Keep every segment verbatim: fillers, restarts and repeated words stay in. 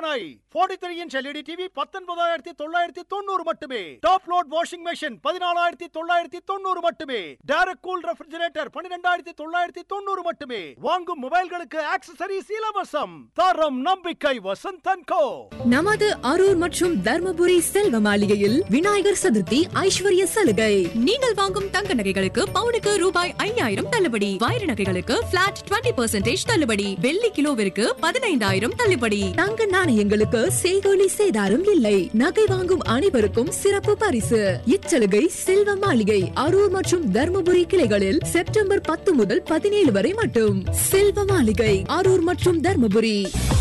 விற்பனை. நாற்பத்தி மூன்று இன்ச் எல்இடி டிவி பத்தொன்பதாயிரத்தி தொள்ளாயிரத்தி தொண்ணூறு மட்டுமே. டாப் லோட் வாஷிங் மெஷின் பதினாலாயிரத்தி தொள்ளாயிரத்தி தொண்ணூறு மட்டுமே. டைரக்ட் கூல் ரெஃப்ரிஜரேட்டர் பன்னிரெண்டாயிரத்தி தொள்ளாயிரத்தி தொண்ணூறு மட்டுமே. வாங்கும் மொபைல்களுக்கு ஆக்சசரிஸ் இலவசம். தரம் நம்பிக்கை வசந்தன் கோ. நமது அரூர் மற்றும் தர்மபுரி செல்வ மாளிகையில் விநாயகர் சதுர்த்தி ஐஸ்வர்ய சலுகை. நீங்கள் வாங்கும் தங்க நகைகளுக்கு பவுனுக்கு ரூபாய் ஐயாயிரம் தள்ளுபடி. வைர நகைகளுக்கு பிளாட் இருபது பர்சன்டேஜ் தள்ளுபடி. வெள்ளி கிலோவிற்கு பதினைந்தாயிரம் தள்ளுபடி. தங்க நாணயங்களுக்கு செய்கூலி சேதாரம் இல்லை. நகை வாங்கும் அனைவருக்கும் சிறப்பு பரிசு. இச்சலுகை செல்வ மாளிகை அரூர் மற்றும் தர்மபுரி கிளைகளில் செப்டம்பர் பத்து முதல் பதினேழு வரை மட்டும். செல்வ மாளிகை அரூர் மற்றும் தர்மபுரி.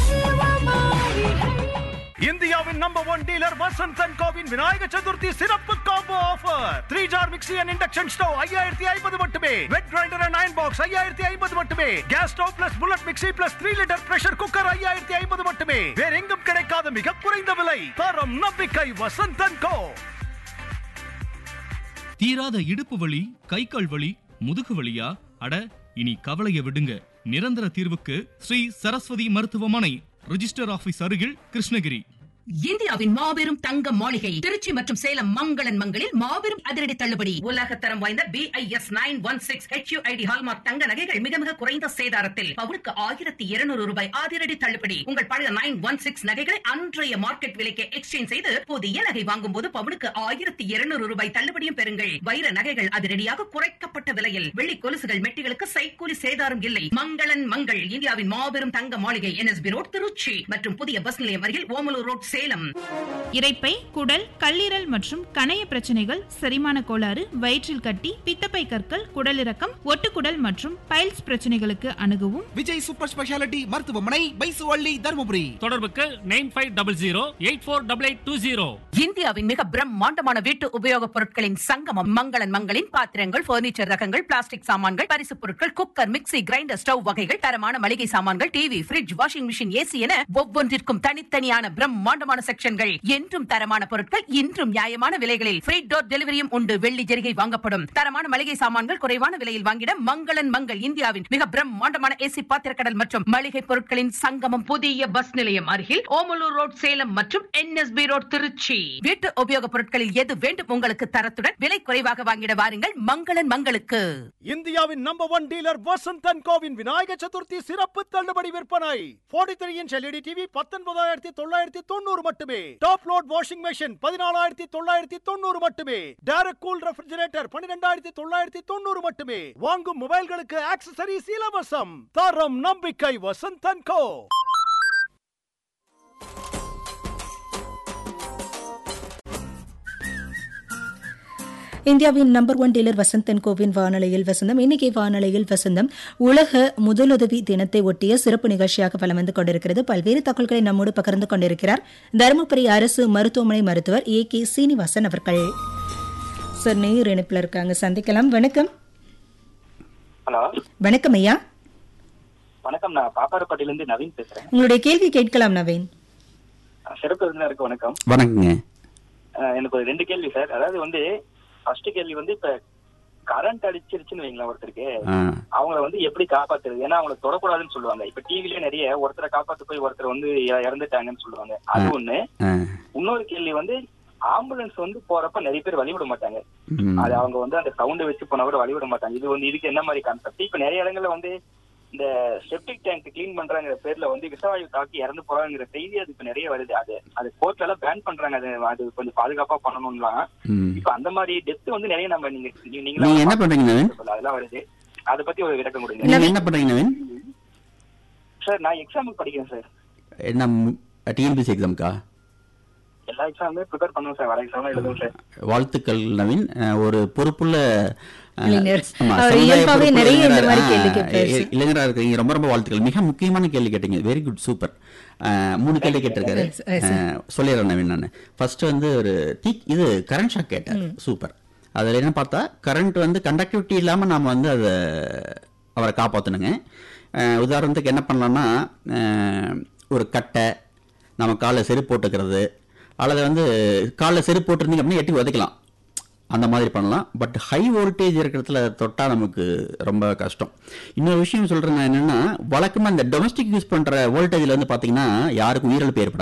இந்தியாவின் number one dealer Vasanthan CoWIN Vinayaka Chaturthi சிறப்பு combo offer. Three jar mixie and induction stove ஐயாயிரத்தி ஐம்பது மட்டுமே. Wet grinder and iron box ஐயாயிரத்தி ஐம்பது மட்டுமே. Gas stove plus bullet mixie plus three litre pressure cooker ஐயாயிரத்தி ஐம்பது மட்டுமே. வேற எங்கும் கிடைக்காத மிக குறைந்த விலை. தரம் நம்பிக்கை வசந்தன் கோ. தீராத இடுப்பு வலி, கை கால் வலி, முதுகு வலியா? அட, இனி கவலைய விடுங்க. நிரந்தர தீர்வுக்கு ஸ்ரீ சரஸ்வதி மருத்துவமனை, ரிஜிஸ்டர் ஆபீஸ் அருகில், கிருஷ்ணகிரி. இந்தியாவின் மாபெரும் தங்க மாளிகை திருச்சி மற்றும் சேலம் மங்களன் மங்களில் மாபெரும் அதிரடி தள்ளுபடி. உலகத்தரம் வாய்ந்த B I S nine one six HUID hallmark தங்க நகைகள் மிக மிக குறைந்த சேதாரத்தில் பவுனுக்கு ஆயிரத்தி இருநூறு ரூபாய் அதிரடி தள்ளுபடி. உங்கள் பழைய நைன் ஒன் சிக்ஸ் நகைகளை அன்றைய மார்க்கெட் விலைக்கு எக்ஸ்சேஞ்ச் செய்து புதிய நகை வாங்கும் போது பவுனுக்கு ஆயிரத்தி இருநூறு ரூபாய் தள்ளுபடியும் பெறுங்கள். வைர நகைகள் அதிரடியாக குறைக்கப்பட்ட விலையில். வெள்ளி கொலுசுகள் மெட்டிகளுக்கு சைக்கூலி சேதாரம் இல்லை. மங்களன் மங்கள் இந்தியாவின் மாபெரும் தங்க மாளிகை N S B road Trichy மற்றும் புதிய பஸ் நிலையம் அருகில் ஓமலூர் ரோட் சேலம். இரைப்பை, குடல், கல்லீரல் மற்றும் கணைய பிரச்சனைகள், செரிமான கோளாறு, வயிற்றில் கட்டி, பித்தப்பை கற்கள், குடலிறக்கம், ஒட்டுக்குடல் மற்றும் பைல்ஸ் பிரச்சனைகளுக்கு அணுகவும் விஜய் சூப்பர் ஸ்பெஷாலிட்டி மருத்துவமனை, பைசுவள்ளி, தர்மபுரி. தொடர்புக்கு nine five double zero eight four double eight two zero. இந்தியாவின் மிக பிரம்மாண்டமான வீட்டு உபயோகப் பொருட்களின் சங்கமம் மங்களன் மங்களின் பாத்திரங்கள், பர்னிச்சர் ரகங்கள், பிளாஸ்டிக் சாமான்கள், பரிசு பொருட்கள், குக்கர், மிக்ஸி, கிரைண்டர், ஸ்டவ் வகைகள், தரமான மளிகை சாமான்கள், TV, fridge, washing machine, AC என ஒவ்வொன்றிற்கும் தனித்தனியான பிரம்மாண்டமான செக்ஷன்கள். என்றும் தரமான பொருட்கள், இன்றும் நியாயமான விலைகளில். ஃப்ரீ டோர் டெலிவரியும் உண்டு. வெள்ளி ஜெரிகை வாங்கப்படும். தரமான மளிகை சாமான்கள் குறைவான விலையில் வாங்கிட மங்களன் மங்கள் இந்தியாவின் மிக பிரம்மாண்டமான ஏசி பாத்திரக்கடல் மற்றும் மளிகை பொருட்களின் சங்கமம். புதிய பஸ் நிலையம் அருகில் ஓமலூர் ரோட் சேலம் மற்றும் N S B road Trichy. வீட்டு உபயோகப் பொருட்களில் எது வேண்டும் உங்களுக்கு தரத்துடன் விலை குறைவாக வாங்கிட வாருங்கள் மங்களன் மங்களுக்கு. இந்தியாவின் number one dealer Vasanthan CoWIN Vinayaka Chaturthi சிறப்பு தள்ளுபடி விற்பனை. நாற்பத்தி மூன்று இன்ச் எல்இடி டிவி பத்தொன்பதாயிரத்தி தொள்ளாயிரத்தி தொண்ணூறு மட்டுமே. டாப் லோட் வாஷிங் மெஷின் பதினாலாயிரத்தி தொள்ளாயிரத்தி தொண்ணூறு மட்டுமே. டைரக்ட் கூல் ரெஃப்ரிஜரேட்டர் பன்னிரெண்டாயிரத்தி தொள்ளாயிரத்தி தொண்ணூறு மட்டுமே. வாங்கும் மொபைல்களுக்கு ஆக்சசரிஸ் இலவசம். தரம் நம்பிக்கை வசந்தன் கோ. இந்தியாவின் number one dealer Vasanthan CoWIN வானொலியில் வசந்தம். இன்னைக்கு வானொலியில் வசந்தம் உலக முதலுதவி தினத்தை ஒட்டிய சிறப்பு நிகழ்ச்சியாக பலம் வந்து கொண்டிருக்கிறது. பல்வேறு தகவல்களை நம்மோடு பகிர்ந்து கொண்டிருக்கிறார் தருமபுரி அரசு மருத்துவமனை மருத்துவர் ஏ கே சீனிவாசன் அவர்கள். சார், நேர் இணைப்பில் இருக்காங்க, சந்திக்கலாம். வணக்கம். ஹலோ, வணக்கம் ஐயா. வணக்கம், நான் பாப்பாரப்பட்டியிலிருந்து நவீன் பேசுறேன். உங்களுடைய கேள்வி கேட்கலாம் நவீன். சிறப்பு விருந்தினருக்கு வணக்கம். வணக்கங்க. எனக்கு ஒரு ரெண்டு கேள்வி சார். அதாவது வந்து ஃபர்ஸ்ட் கேள்வி வந்து, இப்ப கரண்ட் அடிச்சிருச்சுன்னு வைங்களேன் ஒருத்தருக்கு, அவங்கள வந்து எப்படி காப்பாத்துறது? ஏன்னா அவங்கள தொடக்கூடாதுன்னு சொல்லுவாங்க. இப்ப டிவிலயே நிறைய ஒருத்தரை காப்பாத்து போய் ஒருத்தர் வந்து இறந்துட்டாங்கன்னு சொல்லுவாங்க. அது ஒண்ணு. இன்னொரு கேள்வி வந்து, ஆம்புலன்ஸ் வந்து போறப்ப நிறைய பேர் வழிவிட மாட்டாங்க. அது அவங்க வந்து அந்த சவுண்டை வச்சு போனா கூட வழிவிட மாட்டாங்க. இது வந்து இதுக்கு என்ன மாதிரி கான்செப்ட்? இப்ப நிறைய இடங்கள்ல வந்து இந்த செப்டிக் டேங்க் கிளீன் பண்றாங்கிற பேர்ல வந்து விஷவாயு தாக்கி இறந்து போறாங்கிற செய்தி அது இப்ப நிறைய வருது. அது அது கோர்ட்ல எல்லாம் பேன் பண்றாங்க. அது அது கொஞ்சம் பாதுகாப்பா பண்ணணும்லாம். இப்ப அந்த மாதிரி டெத் வந்து நிறைய நம்ம நீங்க நீங்க என்ன பண்றீங்க அதெல்லாம் வருது. அதை பத்தி ஒரு விளக்கம் கொடுங்க. நீங்க என்ன பண்றீங்க நவீன்? சார், நான் எக்ஸாமுக்கு படிக்கிறேன் சார். என்ன டிஎன்பிஎஸ்சி எக்ஸாமுக்கா? எல்லா எக்ஸாமுமே ப்ரிப்பேர் பண்ணுவோம் சார். வர எக்ஸாம் எழுதுவோம் சார். வாழ்த்துக்கள் நவீன். ஒரு பொறுப்புள்ள இளைஞராக இருக்கீங்க. ரொம்ப ரொம்ப வாழ்த்துக்கள். மிக முக்கியமான கேள்வி கேட்டீங்க. Very good, super. மூணு கேள்வி கேட்டிருக்காரு. சொல்லிடுறேன் நவீன். நான் ஃபர்ஸ்ட் வந்து ஒரு இது கரண்ட் ஷாக் கேட்டேன். சூப்பர். அதில் என்ன பார்த்தா, கரண்ட் வந்து கண்டக்டிவிட்டி இல்லாமல் நாம் வந்து அதை அவரை காப்பாற்றணுங்க. உதாரணத்துக்கு என்ன பண்ணலாம்னா, ஒரு கட்டை, நம்ம காலில் செருப்பு போட்டுக்கிறது, அல்லது வந்து காலில் செருப்பு போட்டிருந்தீங்க அப்படின்னா எட்டி உதைக்கலாம், அந்த மாதிரி பண்ணலாம். பட் ஹை வோல்டேஜ் இருக்கிறதுல தொட்டால் நமக்கு ரொம்ப கஷ்டம். இன்னொரு விஷயம் சொல்கிறேன் நான், என்னென்னா வழக்கமாக இந்த டொமஸ்டிக் யூஸ் பண்ணுற வோல்டேஜில் வந்து பார்த்தீங்கன்னா யாருக்கும் உயிரிழப்பு ஏற்படாது.